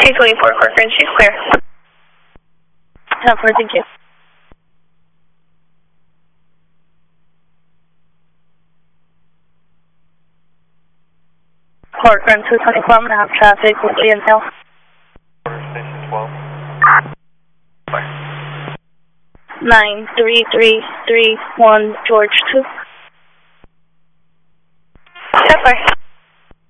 824 Corcoran Street, clear. 10-4, thank you. Corcoran 224, I'm going to have traffic with Intel. Station 12. Bye. 93331 George 2. Step by.